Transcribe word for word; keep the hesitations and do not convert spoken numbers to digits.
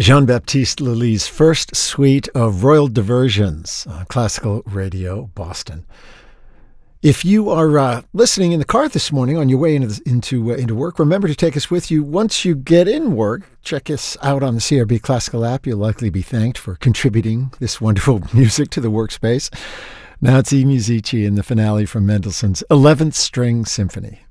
Jean-Baptiste Lully's first suite of Royal Diversions on Classical Radio Boston. If you are uh, listening in the car this morning on your way into the, into uh, into work, remember to take us with you. Once you get in work, check us out on the C R B Classical app. You'll likely be thanked for contributing this wonderful music to the workspace. Now it's E Musici in the finale from Mendelssohn's eleventh String Symphony.